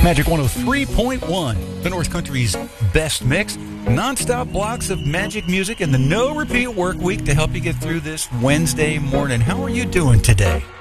Magic 103.1, the North Country's best mix. Non-stop blocks of magic music and the no-repeat work week to help you get through this Wednesday morning. How are you doing today?